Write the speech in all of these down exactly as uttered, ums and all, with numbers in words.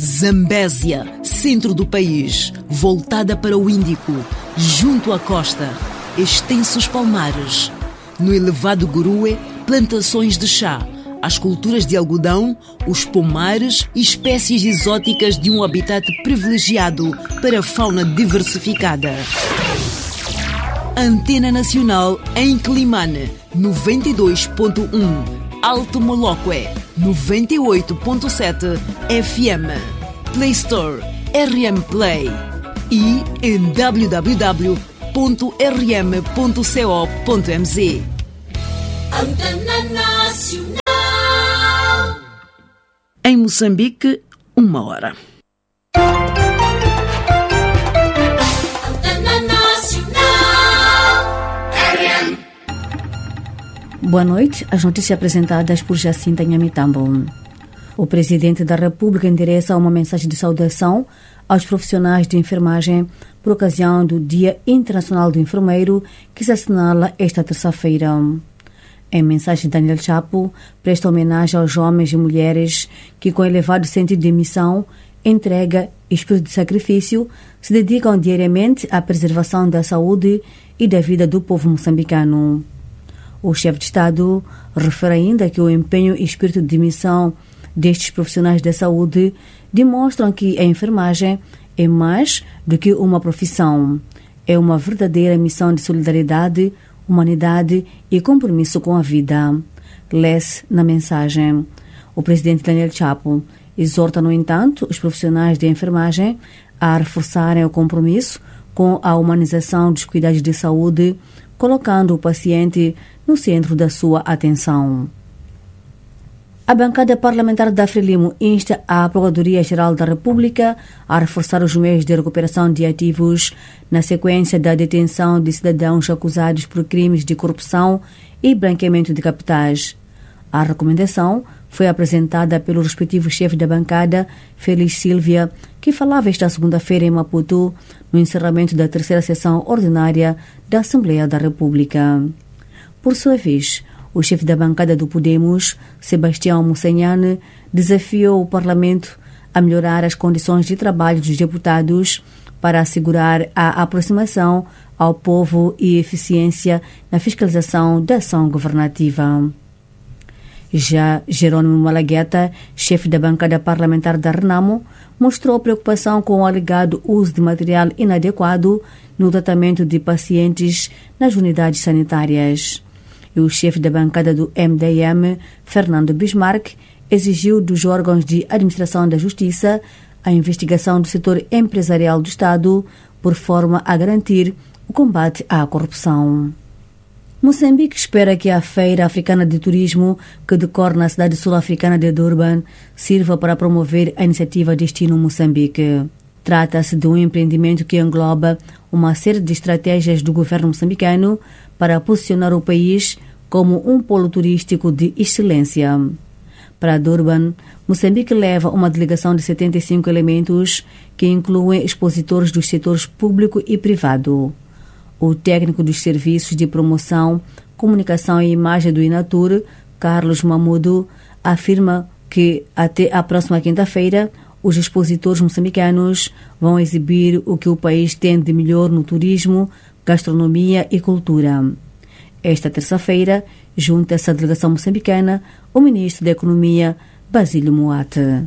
Zambésia, centro do país, voltada para o Índico, junto à costa, extensos palmares. No elevado Gurue, plantações de chá, as culturas de algodão, os pomares e espécies exóticas de um habitat privilegiado para a fauna diversificada. Antena Nacional em Climane, noventa e dois ponto um. Alto Moloque, noventa e oito ponto sete F M. Play Store, R M Play. E em w w w ponto r m ponto co ponto m z. Antena Nacional. Em Moçambique, uma hora. Boa noite. As notícias apresentadas por Jacinta Nhamitambo. O Presidente da República endereça uma mensagem de saudação aos profissionais de enfermagem por ocasião do Dia Internacional do Enfermeiro, que se assinala esta terça-feira. Em mensagem, Daniel Chapo presta homenagem aos homens e mulheres que, com elevado sentido de missão, entrega e espírito de sacrifício, se dedicam diariamente à preservação da saúde e da vida do povo moçambicano. O chefe de Estado refere ainda que o empenho e espírito de missão destes profissionais da saúde demonstram que a enfermagem é mais do que uma profissão. É uma verdadeira missão de solidariedade, humanidade e compromisso com a vida. Lê-se na mensagem. O presidente Daniel Chapo exorta, no entanto, os profissionais de enfermagem a reforçarem o compromisso com a humanização dos cuidados de saúde, colocando o paciente no centro da sua atenção. A bancada parlamentar da Frelimo insta a Procuradoria-Geral da República a reforçar os meios de recuperação de ativos na sequência da detenção de cidadãos acusados por crimes de corrupção e branqueamento de capitais. A recomendação foi apresentada pelo respectivo chefe da bancada, Félix Silvia, que falava esta segunda-feira em Maputo, no encerramento da terceira sessão ordinária da Assembleia da República. Por sua vez, o chefe da bancada do Podemos, Sebastião Mussanhane, desafiou o Parlamento a melhorar as condições de trabalho dos deputados para assegurar a aproximação ao povo e eficiência na fiscalização da ação governativa. Já Jerônimo Malagueta, chefe da bancada parlamentar da Renamo, mostrou preocupação com o alegado uso de material inadequado no tratamento de pacientes nas unidades sanitárias. E o chefe da bancada do M D M, Fernando Bismarck, exigiu dos órgãos de administração da Justiça a investigação do setor empresarial do Estado por forma a garantir o combate à corrupção. Moçambique espera que a Feira Africana de Turismo, que decorre na cidade sul-africana de Durban, sirva para promover a iniciativa Destino Moçambique. Trata-se de um empreendimento que engloba uma série de estratégias do governo moçambicano para posicionar o país como um polo turístico de excelência. Para Durban, Moçambique leva uma delegação de setenta e cinco elementos que incluem expositores dos setores público e privado. O técnico dos serviços de promoção, comunicação e imagem do Inatur, Carlos Mamudo, afirma que até a próxima quinta-feira os expositores moçambicanos vão exibir o que o país tem de melhor no turismo, gastronomia e cultura. Esta terça-feira, junta-se à delegação moçambicana o ministro da Economia, Basílio Moate.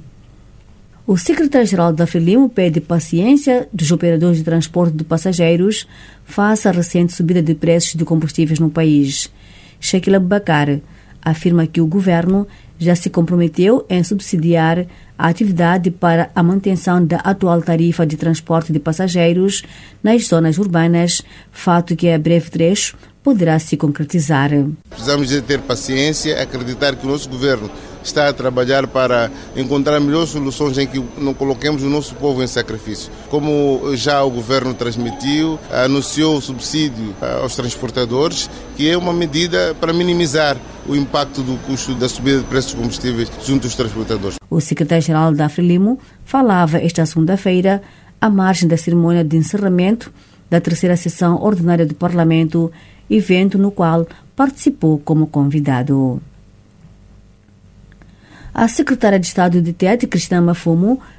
O secretário-geral da Frelimo pede paciência dos operadores de transporte de passageiros face à recente subida de preços de combustíveis no país. Sheikh Abubakar afirma que o governo já se comprometeu em subsidiar a atividade para a manutenção da atual tarifa de transporte de passageiros nas zonas urbanas, fato que a breve trecho poderá se concretizar. Precisamos de ter paciência, acreditar que o nosso governo está a trabalhar para encontrar melhores soluções em que não coloquemos o nosso povo em sacrifício. Como já o governo transmitiu, anunciou o subsídio aos transportadores, que é uma medida para minimizar o impacto do custo da subida de preços dos combustíveis junto aos transportadores. O secretário-geral da Frelimo falava esta segunda-feira à margem da cerimônia de encerramento da terceira sessão ordinária do Parlamento, evento no qual participou como convidado. A secretária de Estado de Tete, Cristina Mafumo,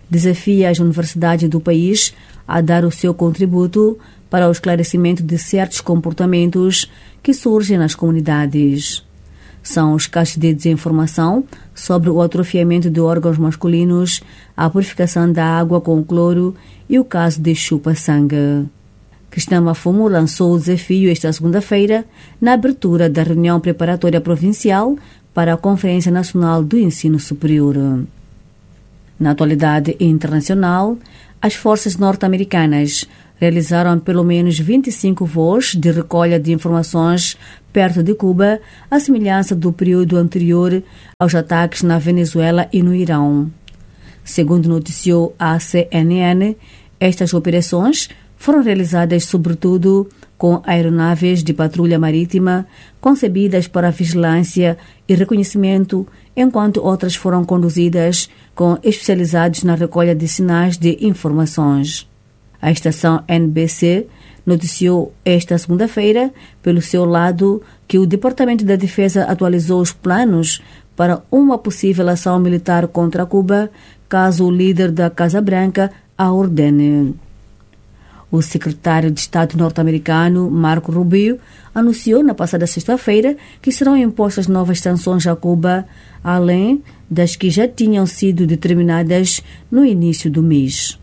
desafia as universidades do país a dar o seu contributo para o esclarecimento de certos comportamentos que surgem nas comunidades. São os casos de desinformação sobre o atrofiamento de órgãos masculinos, a purificação da água com cloro e o caso de chupa-sangue. Cristã Mafumo lançou o desafio esta segunda-feira na abertura da reunião preparatória provincial para a Conferência Nacional do Ensino Superior. Na atualidade internacional, as forças norte-americanas realizaram pelo menos vinte e cinco voos de recolha de informações perto de Cuba, à semelhança do período anterior aos ataques na Venezuela e no Irão. Segundo noticiou a C N N, estas operações foram realizadas sobretudo com aeronaves de patrulha marítima concebidas para vigilância e reconhecimento, enquanto outras foram conduzidas com especializados na recolha de sinais de informações. A estação N B C noticiou esta segunda-feira, pelo seu lado, que o Departamento da Defesa atualizou os planos para uma possível ação militar contra Cuba, caso o líder da Casa Branca a ordene. O secretário de Estado norte-americano, Marco Rubio, anunciou na passada sexta-feira que serão impostas novas sanções a Cuba, além das que já tinham sido determinadas no início do mês.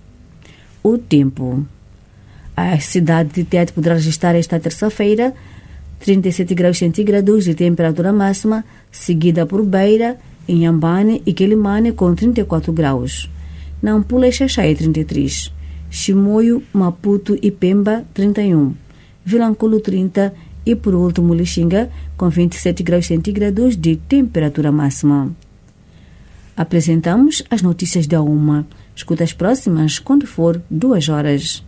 O tempo. A cidade de Tete poderá registrar esta terça-feira trinta e sete graus centígrados de temperatura máxima, seguida por Beira, Inhambane e Quelimane com trinta e quatro graus. Nampula e Xaxai, trinta e três. Chimoio, Maputo e Pemba, trinta e um. Vilanculo, trinta. E por último, Lixinga, com vinte e sete graus centígrados de temperatura máxima. Apresentamos as notícias da UMA. Escuta as próximas quando for duas horas.